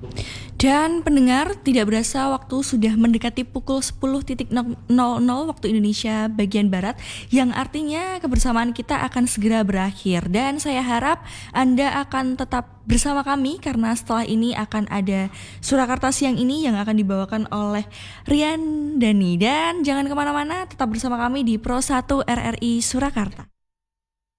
Dan pendengar, tidak berasa waktu sudah mendekati pukul 10.00 waktu Indonesia bagian Barat, yang artinya kebersamaan kita akan segera berakhir. Dan saya harap Anda akan tetap bersama kami karena setelah ini akan ada Surakarta siang ini yang akan dibawakan oleh Rian Dani. Dan jangan kemana-mana, tetap bersama kami di Pro 1 RRI Surakarta.